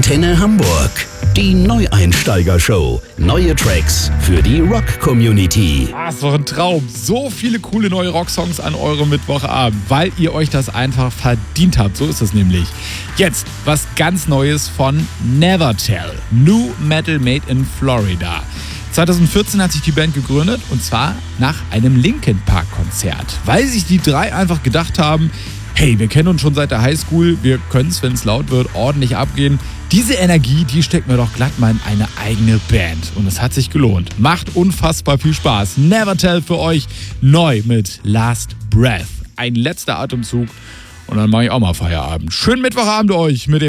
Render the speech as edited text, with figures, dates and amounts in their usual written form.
Antenne Hamburg. Die Neueinsteiger-Show. Neue Tracks für die Rock-Community. Das ist doch ein Traum. So viele coole neue Rocksongs an eurem Mittwochabend, weil ihr euch das einfach verdient habt. So ist es nämlich. Jetzt was ganz Neues von Nevertell. New Metal Made in Florida. 2014 hat sich die Band gegründet und zwar nach einem Linkin Park Konzert, weil sich die drei einfach gedacht haben, hey, wir kennen uns schon seit der Highschool, wir können es, wenn es laut wird, ordentlich abgehen. Diese Energie, die stecken wir doch glatt mal in eine eigene Band und es hat sich gelohnt. Macht unfassbar viel Spaß. Nevertell für euch neu mit Last Breath. Ein letzter Atemzug und dann mache ich auch mal Feierabend. Schönen Mittwochabend euch mit dem